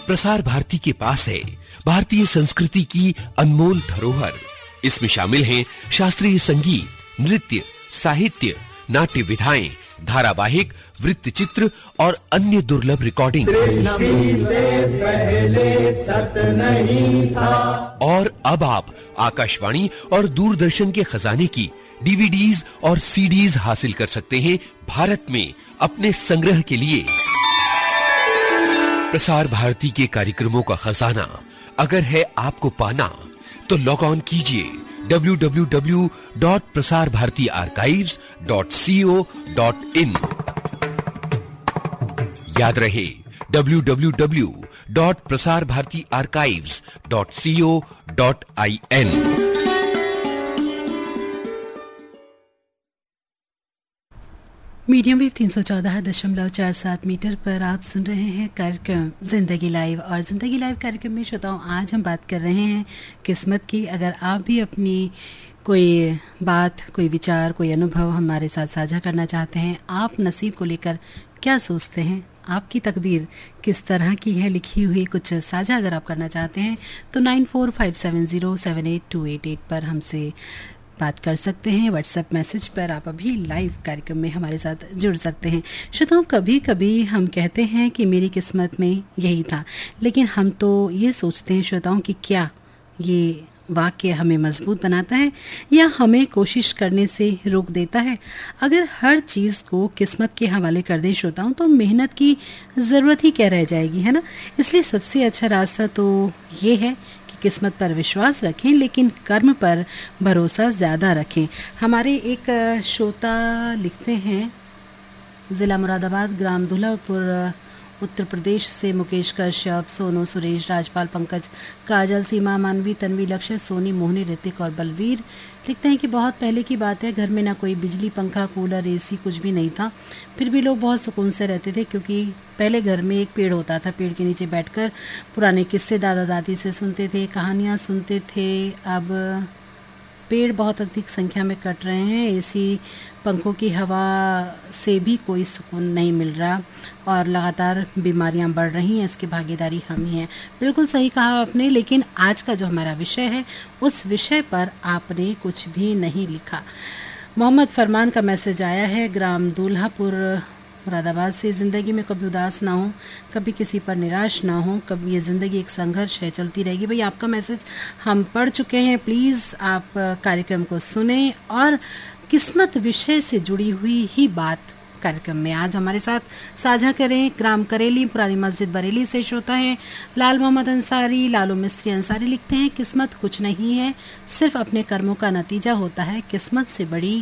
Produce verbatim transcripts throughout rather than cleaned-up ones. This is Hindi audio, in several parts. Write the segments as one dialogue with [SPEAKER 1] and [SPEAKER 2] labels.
[SPEAKER 1] प्रसार भारती के पास है भारतीय संस्कृति की अनमोल धरोहर। इसमें शामिल हैं शास्त्रीय संगीत, नृत्य, साहित्य, नाट्य विधाएं, धारावाहिक, वृत्तचित्र और अन्य दुर्लभ रिकॉर्डिंग। और अब आप आकाशवाणी और दूरदर्शन के खजाने की डीवीडीज और सीडीज हासिल कर सकते हैं भारत में अपने संग्रह के लिए। प्रसार भारती के कार्यक्रमों का खजाना अगर है आपको पाना, तो लॉग ऑन कीजिए W W W dot Prasar Bharati archives dot C O dot in. याद रहे W W W dot Prasar Bharati archives dot C O dot I N.
[SPEAKER 2] Medium wave तीन सौ चौदह दशमलव चार सात मीटर पर आप सुन रहे हैं कार्यक्रम जिंदगी लाइव। और जिंदगी लाइव कार्यक्रम में श्रोताओं आज हम बात कर रहे हैं किस्मत की। अगर आप भी अपनी कोई बात, कोई विचार, कोई अनुभव हमारे साथ साझा करना चाहते हैं, आप नसीब को लेकर क्या सोचते हैं, आपकी तकदीर किस तरह की है, लिखी हुई कुछ साझा अगर आप करना चाहते हैं तो nine four five seven zero seven eight to eight eight पर हमसे बात कर सकते हैं। व्हाट्सएप मैसेज पर आप अभी लाइव कार्यक्रम में हमारे साथ जुड़ सकते हैं। श्रोताओं, कभी कभी हम कहते हैं कि मेरी किस्मत में यही था, लेकिन हम तो ये सोचते हैं श्रोताओं कि क्या ये वाक्य हमें मजबूत बनाता है या हमें कोशिश करने से रोक देता है। अगर हर चीज़ को किस्मत के हवाले कर दें श्रोताओं, तो मेहनत की ज़रूरत ही क्या रह जाएगी, है ना। इसलिए सबसे अच्छा रास्ता तो ये है कि किस्मत पर विश्वास रखें, लेकिन कर्म पर भरोसा ज़्यादा रखें। हमारे एक श्रोता लिखते हैं, ज़िला मुरादाबाद, ग्राम दुल्हापुर, उत्तर प्रदेश से मुकेश कश्यप, सोनू, सुरेश, राजपाल, पंकज, काजल, सीमा, मानवी, तन्वी, लक्ष्य, सोनी, मोहनी, ऋतिक और बलवीर लिखते हैं कि बहुत पहले की बात है, घर में ना कोई बिजली, पंखा, कूलर, एसी कुछ भी नहीं था। फिर भी लोग बहुत सुकून से रहते थे, क्योंकि पहले घर में एक पेड़ होता था। पेड़ के नीचे बैठकर पुराने किस्से दादा दादी से सुनते थे, कहानियाँ सुनते थे। अब पेड़ बहुत अधिक संख्या में कट रहे हैं, एसी, पंखों की हवा से भी कोई सुकून नहीं मिल रहा और लगातार बीमारियां बढ़ रही हैं। इसकी भागीदारी हम ही हैं। बिल्कुल सही कहा आपने, लेकिन आज का जो हमारा विषय है उस विषय पर आपने कुछ भी नहीं लिखा। मोहम्मद फरमान का मैसेज आया है, ग्राम दूल्हापुर, मुरादाबाद से। ज़िंदगी में कभी उदास ना हो, कभी किसी पर निराश ना हो, कभी ये ज़िंदगी एक संघर्ष है, चलती रहेगी। भाई आपका मैसेज हम पढ़ चुके हैं। प्लीज़ आप कार्यक्रम को सुने और किस्मत विषय से जुड़ी हुई ही बात कार्यक्रम में आज हमारे साथ साझा करें। ग्राम करेली, पुरानी मस्जिद, बरेली से श्रोता है लाल मोहम्मद अंसारी, लालू मिस्त्री अंसारी लिखते हैं, किस्मत कुछ नहीं है, सिर्फ अपने कर्मों का नतीजा होता है। किस्मत से बड़ी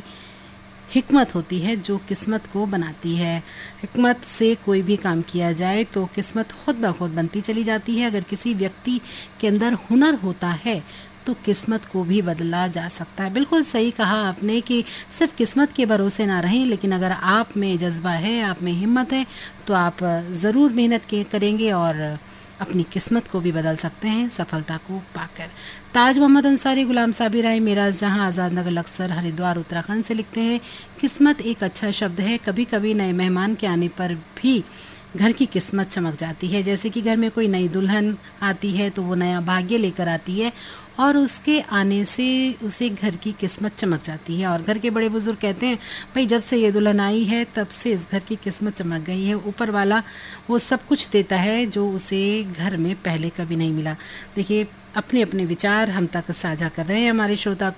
[SPEAKER 2] हिकमत होती है जो किस्मत को बनाती है। हिकमत से कोई भी काम किया जाए तो किस्मत खुद ब खुद बनती चली जाती है। अगर किसी व्यक्ति के अंदर हुनर होता है तो किस्मत को भी बदला जा सकता है। बिल्कुल सही कहा आपने कि सिर्फ किस्मत के भरोसे ना रहें, लेकिन अगर आप में जज्बा है, आप में हिम्मत है, तो आप ज़रूर मेहनत करेंगे और अपनी किस्मत को भी बदल सकते हैं सफलता को पाकर। ताज मोहम्मद अंसारी, गुलाम साबिर राय, मेराज जहां, आज़ाद नगर, लक्सर, हरिद्वार, उत्तराखंड से लिखते हैं, किस्मत एक अच्छा शब्द है। कभी कभी नए मेहमान के आने पर भी घर की किस्मत चमक जाती है। जैसे कि घर में कोई नई दुल्हन आती है तो वो नया भाग्य लेकर आती है और उसके आने से उसे घर की किस्मत चमक जाती है। और घर के बड़े बुजुर्ग कहते हैं, भाई जब से ये दुल्हन आई है तब से इस घर की किस्मत चमक गई है। ऊपर वाला वो सब कुछ देता है जो उसे घर में पहले कभी नहीं मिला। देखिए, अपने अपने विचार हम तक साझा कर रहे हैं हमारे श्रोता